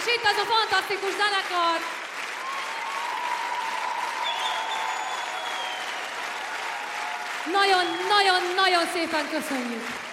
itt az a fantasztikus zenekar. Nagyon szépen köszönjük.